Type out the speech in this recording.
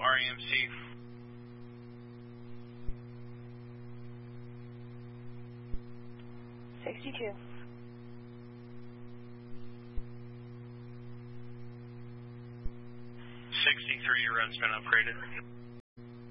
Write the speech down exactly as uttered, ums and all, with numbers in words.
R E M C. sixty-two. sixty-three, your run's been upgraded.